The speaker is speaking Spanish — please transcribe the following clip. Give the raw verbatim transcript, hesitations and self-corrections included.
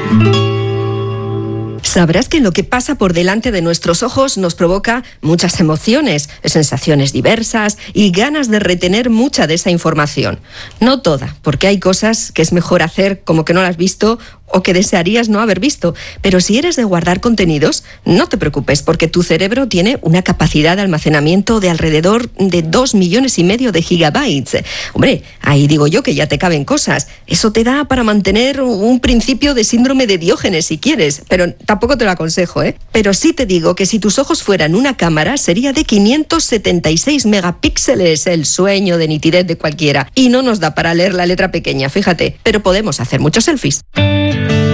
Sabrás que lo que pasa por delante de nuestros ojos nos provoca muchas emociones, sensaciones diversas y ganas de retener mucha de esa información. No toda, porque hay cosas que es mejor hacer como que no las has visto o que desearías no haber visto. Pero si eres de guardar contenidos, no te preocupes, porque tu cerebro tiene una capacidad de almacenamiento de alrededor de dos millones y medio de gigabytes. Hombre, ahí digo yo que ya te caben cosas. Eso te da para mantener un principio de síndrome de Diógenes si quieres, pero tampoco te lo aconsejo, ¿eh? Pero sí te digo que si tus ojos fueran una cámara, sería de quinientos setenta y seis megapíxeles, el sueño de nitidez de cualquiera. Y no nos da para leer la letra pequeña, fíjate, pero podemos hacer muchos selfies.